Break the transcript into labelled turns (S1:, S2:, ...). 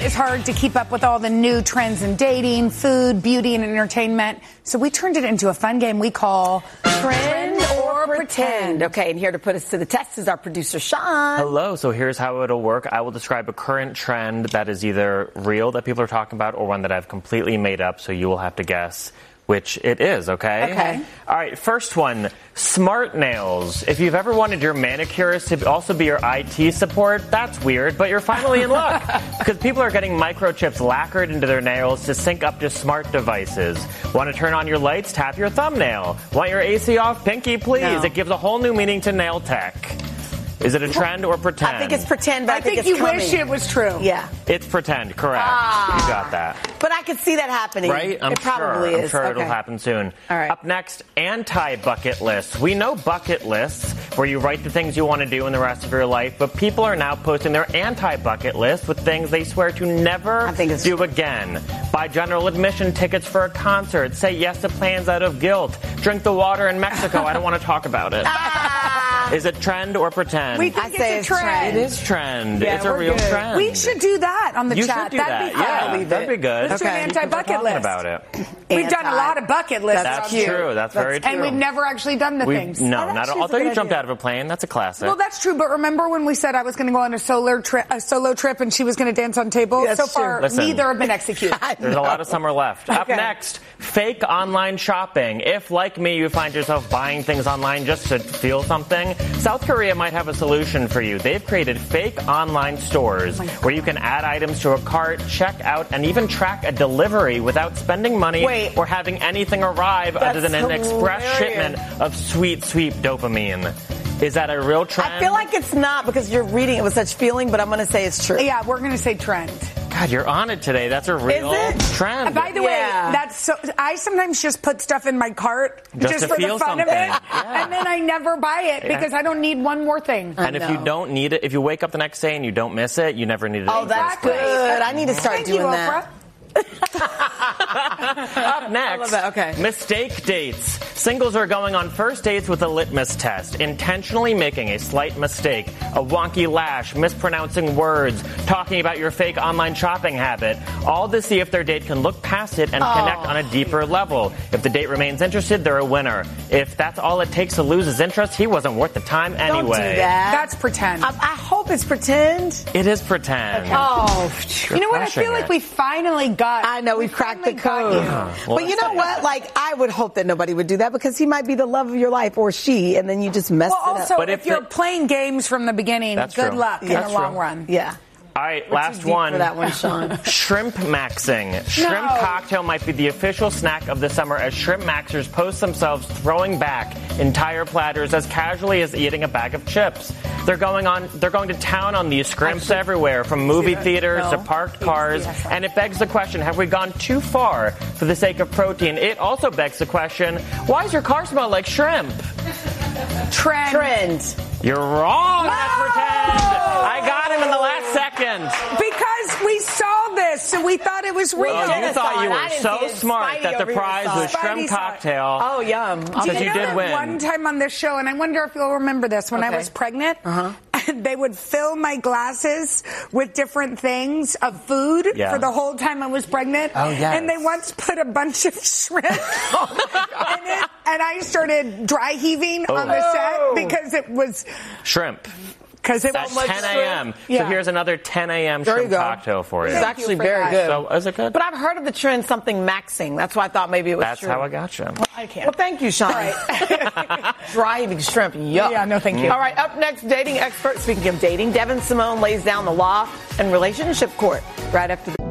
S1: is hard to keep up with all the new trends in dating, food, beauty, and entertainment. So we turned it into a fun game we call
S2: Trend or Pretend. Okay, and here to put us to the test is our producer, Sean.
S3: Hello. So here's how it'll work. I will describe a current trend that is either real that people are talking about or one that I've completely made up. So you will have to guess which it is, okay?
S2: Okay.
S3: All right, first one, smart nails. If you've ever wanted your manicurist to also be your IT support, that's weird, but you're finally in luck. Because people are getting microchips lacquered into their nails to sync up to smart devices. Want to turn on your lights? Tap your thumbnail. Want your AC off? Pinky, please.
S2: No.
S3: It gives a whole new meaning to nail tech. Is it a trend or pretend?
S2: I think it's pretend, but I think it's
S1: you
S2: coming.
S1: wish it was true.
S2: Yeah.
S3: It's pretend, correct. You got that.
S2: But I could see that happening.
S3: Right?
S2: It probably is.
S3: I'm sure it'll
S2: Okay.
S3: happen soon.
S2: All right.
S3: Up next, anti-bucket lists. We know bucket lists, where you write the things you want to do in the rest of your life, but people are now posting their anti-bucket list with things they swear to never do again. Buy general admission tickets for a concert. Say yes to plans out of guilt. Drink the water in Mexico. I don't want to talk about it. Is it trend or pretend?
S1: We think it's a trend.
S3: It is trend.
S2: Yeah,
S3: it's a
S2: we're
S3: real
S2: good.
S3: trend.
S1: We should do that on the
S3: You
S1: chat.
S3: should do
S1: That'd
S3: that.
S1: be fun.
S3: Yeah, that'd be good.
S1: Let's do an anti-bucket
S3: Talking
S1: list.
S3: about it.
S1: We've done a lot of bucket lists.
S3: That's
S1: on here.
S3: true. That's very true.
S1: And we've never actually done the things.
S3: No,
S2: Oh, that
S3: not
S2: actually is a
S3: although
S2: good
S3: you jumped
S2: idea.
S3: out of a plane. That's a classic.
S1: Well, that's true, but remember when we said I was going to go on a solo trip and she was going to dance on tables?
S2: That's
S1: so far,
S3: true. Listen.
S1: neither have been executed.
S3: There's a lot of summer left. Up
S2: Okay.
S3: next, fake online shopping. If, like me, you find yourself buying things online just to feel something, South Korea might have a solution for you. They've created fake online stores where you can add items to a cart, check out, and even track a delivery without spending money or having anything arrive other than an express shipment of sweet, sweet dopamine. Is that a real trend?
S2: I feel like it's not because you're reading it with such feeling, but I'm going to say it's true.
S1: Yeah, we're going to say trend.
S3: God, you're on it today. That's a real trend.
S1: By the way, that's so. I sometimes just put stuff in my cart
S3: Just to
S1: for
S3: feel
S1: the fun of
S3: something.
S1: it, and then I never buy it because I don't need one more thing.
S3: And if you don't need it, if you wake up the next day and you don't miss it, you never needed it.
S2: Oh, that's good. I need to start
S1: Thank
S2: doing
S1: you,
S2: that.
S1: Oprah.
S3: Up next,
S2: I love that. Okay.
S3: Mistake dates. Singles are going on first dates with a litmus test, intentionally making a slight mistake, a wonky lash, mispronouncing words, talking about your fake online shopping habit, all to see if their date can look past it and connect on a deeper level. If the date remains interested, they're a winner. If that's all it takes to lose his interest, he wasn't worth the time anyway.
S2: Don't do that.
S1: That's pretend.
S2: I hope it's pretend.
S3: It is pretend.
S2: Oh,
S1: you know what? I
S3: crushing
S1: feel like
S3: it.
S1: we finally got.
S2: I know we've cracked the
S1: finally
S2: code.
S1: got
S3: Well,
S2: But you know what? Like, I would hope that nobody would do that because he might be the love of your life or she, and then you just mess
S1: Well,
S2: it up.
S1: also,
S3: But
S1: if
S3: if
S1: you're
S3: the-
S1: playing games from the beginning,
S3: That's
S1: good
S3: true.
S1: luck in
S3: That's
S1: the long
S3: true.
S1: run.
S2: Yeah.
S3: All right,
S2: We're
S3: last
S2: too deep
S3: one.
S2: for that one, Sean.
S3: Shrimp maxing. Shrimp cocktail might be the official snack of the summer as shrimp maxers post themselves throwing back entire platters as casually as eating a bag of chips. They're going to town on these scrimps everywhere, from movie theaters to parked cars, and it begs the question, have we gone too far for the sake of protein? It also begs the question, why does your car smell like shrimp?
S1: Trend.
S3: You're wrong. That's pretend. I got him in the last second.
S1: Because we saw this, so we thought it was real.
S3: Well, you thought you
S2: I
S3: were
S2: didn't
S3: so
S2: see it.
S3: smart
S2: Spidey
S3: that the
S2: over here
S3: prize
S2: saw
S3: was
S2: it.
S3: shrimp
S1: Spidey saw it.
S3: cocktail.
S2: Oh, yum.
S3: Because you
S1: know
S3: did
S1: that
S3: win.
S1: one time on this show, and I wonder if you'll remember this, when I was pregnant, they would fill my glasses with different things of food for the whole time I was pregnant.
S3: Oh, yes.
S1: And they once put a bunch of shrimp in it, and I started dry heaving on the set because it was...
S3: Shrimp.
S1: Because it
S3: At
S1: was
S3: 10 a.m.
S1: Yeah.
S3: So here's another 10 a.m.
S2: There you
S3: shrimp
S2: go.
S3: cocktail for you.
S2: It's
S1: Thank you
S2: actually
S1: for
S2: very
S1: that.
S2: good.
S3: So, is it good?
S2: But I've heard of the trend something maxing. That's why I thought maybe it was
S3: That's
S2: true.
S3: how I got you.
S1: I can't.
S2: Well, thank you, Sean. Dry eating shrimp. Yuck.
S1: Yeah, no, thank you.
S2: All right, up next, dating expert. Speaking of dating, Devin Simone lays down the law and relationship court right after the